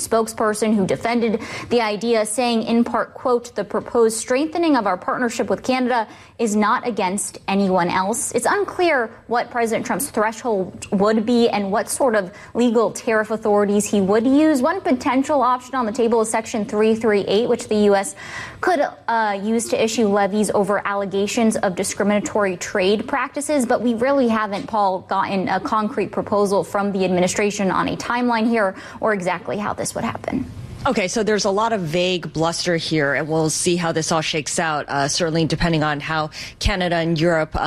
spokesperson who defended the idea, saying in part, quote, "The proposed strengthening of our partnership with Canada is not against anyone else." It's unclear what President Trump's threshold would be and what sort of legal tariff authorities he would use. One potential option on the table is Section 338, which the U.S. could use to issue levies over allegations of discriminatory trade practices. But we really haven't, Paul, gotten a concrete proposal from the administration on a timeline here or exactly how this would happen. Okay, so there's a lot of vague bluster here, and we'll see how this all shakes out, certainly depending on how Canada and Europe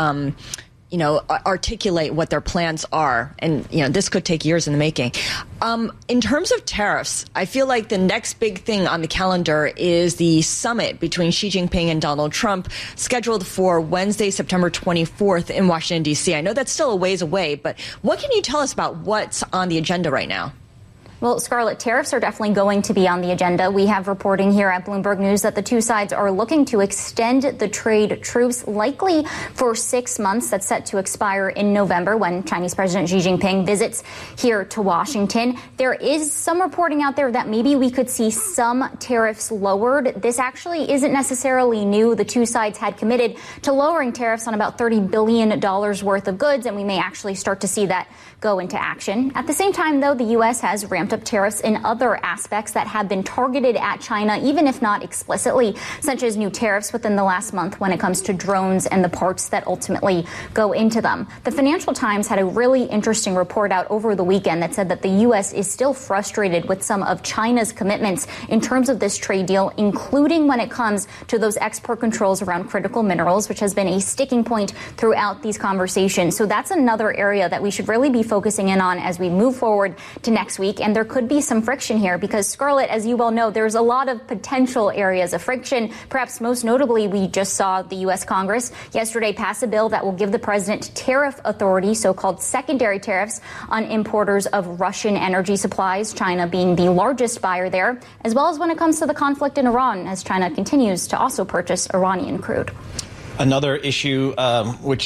articulate what their plans are. And, this could take years in the making. In terms of tariffs, I feel like the next big thing on the calendar is the summit between Xi Jinping and Donald Trump, scheduled for Wednesday, September 24th in Washington, D.C. I know that's still a ways away, but what can you tell us about what's on the agenda right now? Well, Scarlett, tariffs are definitely going to be on the agenda. We have reporting here at Bloomberg News that the two sides are looking to extend the trade truce likely for 6 months. That's set to expire in November when Chinese President Xi Jinping visits here to Washington. There is some reporting out there that maybe we could see some tariffs lowered. This actually isn't necessarily new. The two sides had committed to lowering tariffs on about $30 billion worth of goods, and we may actually start to see that go into action. At the same time, though, the U.S. has ramped up tariffs in other aspects that have been targeted at China, even if not explicitly, such as new tariffs within the last month when it comes to drones and the parts that ultimately go into them. The Financial Times had a really interesting report out over the weekend that said that the U.S. is still frustrated with some of China's commitments in terms of this trade deal, including when it comes to those export controls around critical minerals, which has been a sticking point throughout these conversations. So that's another area that we should really be focusing in on as we move forward to next week. And there could be some friction here because, Scarlett, as you well know, there's a lot of potential areas of friction. Perhaps most notably, we just saw the U.S. Congress yesterday pass a bill that will give the president tariff authority, so-called secondary tariffs on importers of Russian energy supplies, China being the largest buyer there, as well as when it comes to the conflict in Iran, as China continues to also purchase Iranian crude. Another issue which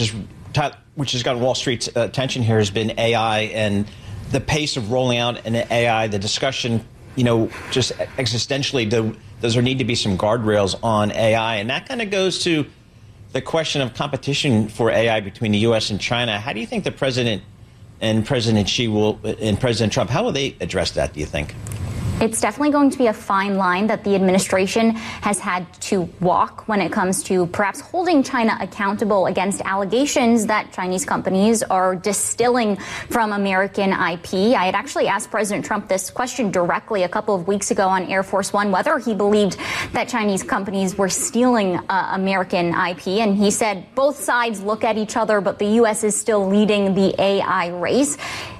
has gotten Wall Street's attention here has been AI and the pace of rolling out an AI, the discussion, just existentially, does there need to be some guardrails on AI? And that kind of goes to the question of competition for AI between the U.S. and China. How do you think the president and President Xi and President Trump, how will they address that, do you think? It's definitely going to be a fine line that the administration has had to walk when it comes to perhaps holding China accountable against allegations that Chinese companies are distilling from American IP. I had actually asked President Trump this question directly a couple of weeks ago on Air Force One, whether he believed that Chinese companies were stealing American IP. And he said both sides look at each other, but the U.S. is still leading the AI race.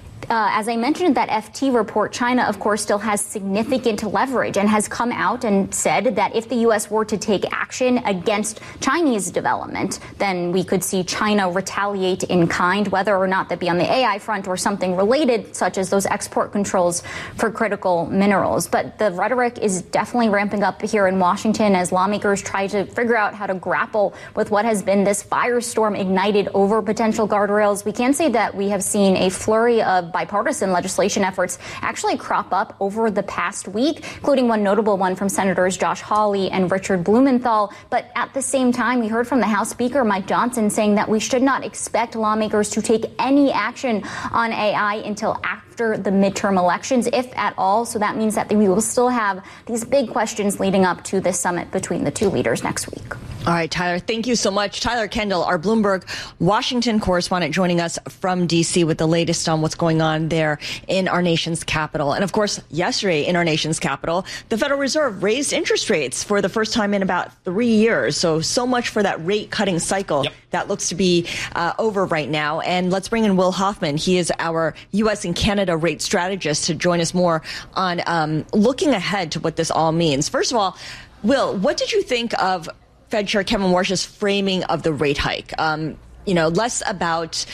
As I mentioned, that FT report, China, of course, still has significant leverage and has come out and said that if the U.S. were to take action against Chinese development, then we could see China retaliate in kind, whether or not that be on the AI front or something related, such as those export controls for critical minerals. But the rhetoric is definitely ramping up here in Washington as lawmakers try to figure out how to grapple with what has been this firestorm ignited over potential guardrails. We can say that we have seen a flurry of bipartisan legislation efforts actually crop up over the past week, including one notable one from Senators Josh Hawley and Richard Blumenthal. But at the same time, we heard from the House Speaker Mike Johnson saying that we should not expect lawmakers to take any action on AI until after the midterm elections, if at all. So that means that we will still have these big questions leading up to this summit between the two leaders next week. All right, Tyler, thank you so much. Tyler Kendall, our Bloomberg Washington correspondent, joining us from D.C. with the latest on what's going on there in our nation's capital. And of course, yesterday in our nation's capital, the Federal Reserve raised interest rates for the first time in about 3 years. So much for that rate cutting cycle. Yep. That looks to be over right now. And let's bring in Will Hoffman. He is our U.S. and Canada rate strategist to join us more on looking ahead to what this all means. First of all, Will, what did you think of Fed Chair Kevin Warsh's framing of the rate hike? Less about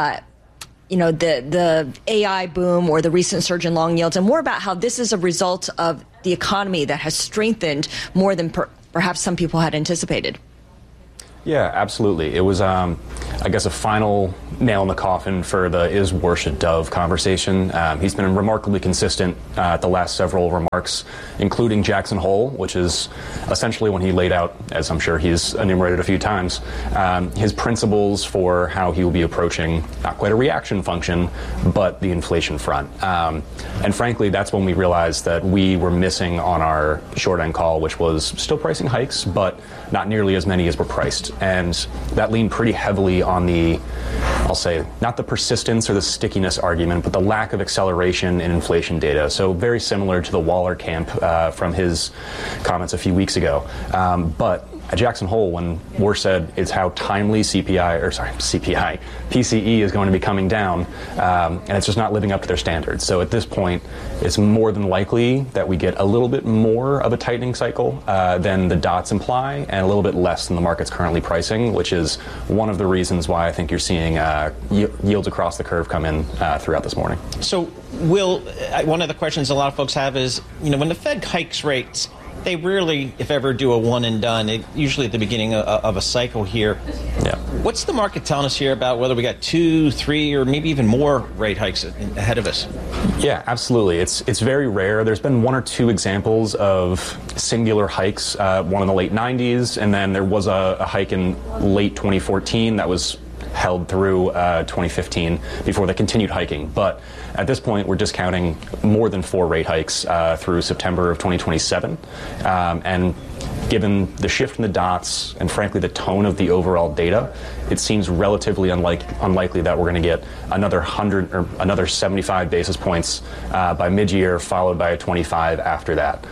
the AI boom or the recent surge in long yields, and more about how this is a result of the economy that has strengthened more than perhaps some people had anticipated. Yeah, absolutely. It was, I guess, a final nail in the coffin for the is Warsh a dove conversation. He's been remarkably consistent at the last several remarks, including Jackson Hole, which is essentially when he laid out, as I'm sure he's enumerated a few times, his principles for how he will be approaching not quite a reaction function, but the inflation front. And frankly, that's when we realized that we were missing on our short end call, which was still pricing hikes, but not nearly as many as were priced. And that leaned pretty heavily on the, I'll say, not the persistence or the stickiness argument, but the lack of acceleration in inflation data. So very similar to the Waller camp from his comments a few weeks ago. But at Jackson Hole, when Warsh said it's how timely PCE is going to be coming down, and it's just not living up to their standards. So at this point, it's more than likely that we get a little bit more of a tightening cycle than the dots imply, and a little bit less than the market's currently pricing, which is one of the reasons why I think you're seeing yields across the curve come in throughout this morning. So, Will, one of the questions a lot of folks have is, when the Fed hikes rates, they rarely, if ever, do a one and done. Usually at the beginning of a cycle here. Yeah. What's the market telling us here about whether we got 2, 3, or maybe even more rate hikes ahead of us? Yeah, absolutely. It's very rare. There's been 1 or 2 examples of singular hikes, one in the late 90s, and then there was a hike in late 2014 that was held through 2015 before they continued hiking. But at this point, we're discounting more than 4 rate hikes through September of 2027. And given the shift in the dots and, frankly, the tone of the overall data, it seems relatively unlikely that we're going to get another 100 or another 75 basis points by mid-year, followed by a 25 after that.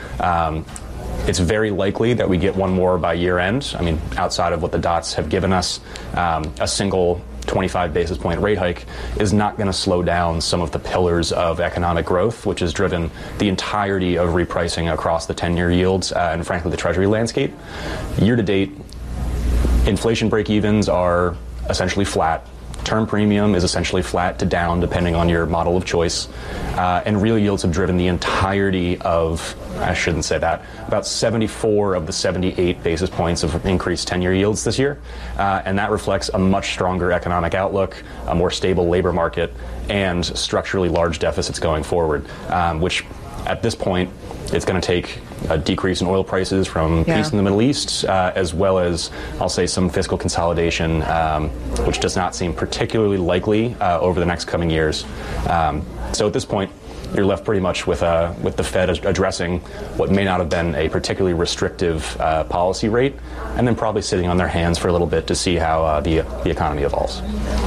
It's very likely that we get one more by year end. I mean, outside of what the dots have given us, a single 25 basis point rate hike is not going to slow down some of the pillars of economic growth, which has driven the entirety of repricing across the 10-year yields and, frankly, the Treasury landscape. Year to date, inflation break-evens are essentially flat. Term premium is essentially flat to down, depending on your model of choice. And real yields have driven the entirety of, I shouldn't say that, about 74 of the 78 basis points of increased 10-year yields this year. And that reflects a much stronger economic outlook, a more stable labor market, and structurally large deficits going forward, which at this point, it's going to take a decrease in oil prices from peace in the Middle East, as well as, I'll say, some fiscal consolidation, which does not seem particularly likely over the next coming years. So at this point, you're left pretty much with the Fed addressing what may not have been a particularly restrictive policy rate, and then probably sitting on their hands for a little bit to see how the economy evolves.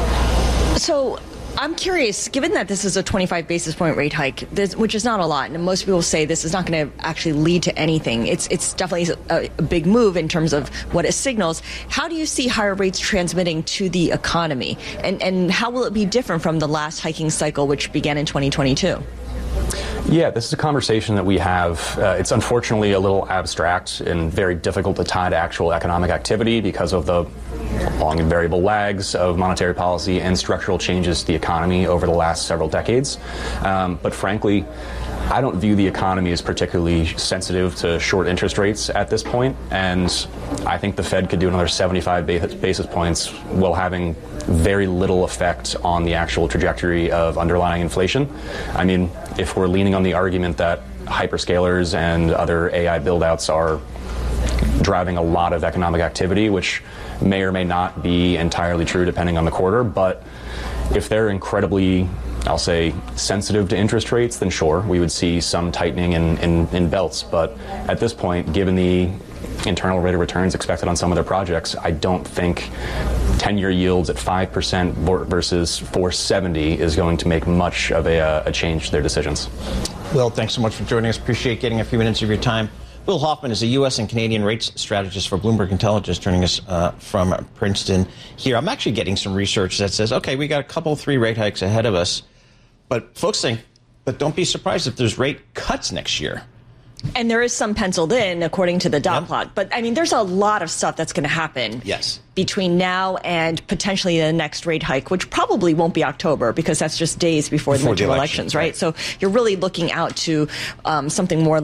So I'm curious, given that this is a 25 basis point rate hike, which is not a lot, and most people say this is not going to actually lead to anything. It's definitely a big move in terms of what it signals. How do you see higher rates transmitting to the economy? And how will it be different from the last hiking cycle, which began in 2022? Yeah, this is a conversation that we have. It's unfortunately a little abstract and very difficult to tie to actual economic activity because of the long and variable lags of monetary policy and structural changes to the economy over the last several decades. But frankly, I don't view the economy as particularly sensitive to short interest rates at this point, and I think the Fed could do another 75 basis points while having very little effect on the actual trajectory of underlying inflation. I mean, if we're leaning on the argument that hyperscalers and other AI buildouts are driving a lot of economic activity, which may or may not be entirely true depending on the quarter, but if they're incredibly, I'll say, sensitive to interest rates, then sure, we would see some tightening in belts. But at this point, given the internal rate of returns expected on some of their projects, I don't think 10-year yields at 5% versus 4.70 is going to make much of a change to their decisions. Will, thanks so much for joining us. Appreciate getting a few minutes of your time. Will Hoffman is a U.S. and Canadian rates strategist for Bloomberg Intelligence, joining us from Princeton here. I'm actually getting some research that says, okay, we got a couple, 3 rate hikes ahead of us. But folks think, but don't be surprised if there's rate cuts next year. And there is some penciled in, according to the dot plot. But, I mean, there's a lot of stuff that's going to happen between now and potentially the next rate hike, which probably won't be October because that's just days before the midterm elections, right? So you're really looking out to something more like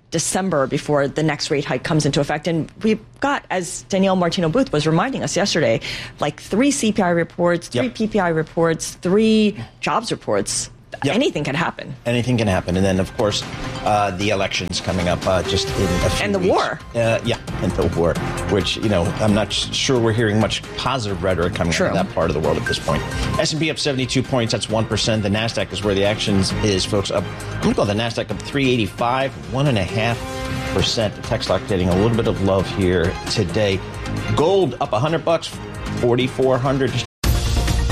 December before the next rate hike comes into effect. And we've got, as Danielle Martino Booth was reminding us yesterday, like 3 CPI reports, 3 PPI reports, 3 jobs reports. Yep. Anything can happen. Anything can happen. And then, of course, the elections coming up just in a few And the weeks. war. And the war, which, I'm not sure we're hearing much positive rhetoric coming out of that part of the world at this point. S&P up 72 points. That's 1%. The NASDAQ is where the action is, folks. I'm going to call the NASDAQ up 385, 1.5%. The tech stock getting a little bit of love here today. Gold up $100, 4,400, just